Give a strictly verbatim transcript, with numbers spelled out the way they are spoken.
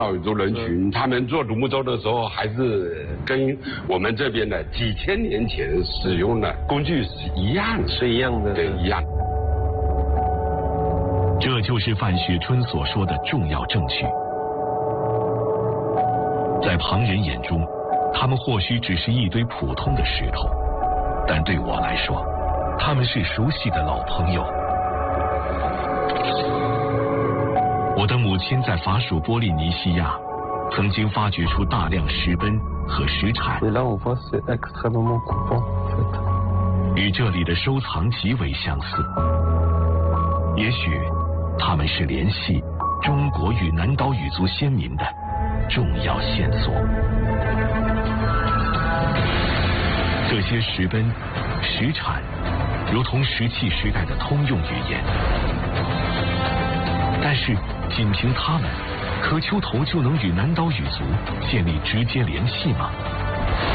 岛屿族人群，他们做独木舟的时候，还是跟我们这边的几千年前使用的工具是一样的， 是一样的， 对，一样。 这就是范雪春所说的重要证据。在旁人眼中，他们或许只是一堆普通的石头，但对我来说，他们是熟悉的老朋友。我的母亲在法属波利尼西亚曾经发掘出大量石奔和石铲，与这里的收藏极为相似。也许他们是联系中国与南岛语族先民的重要线索。这些石奔、石铲如同石器时代的通用语言，但是仅凭它们，可丘头就能与南岛语族建立直接联系吗？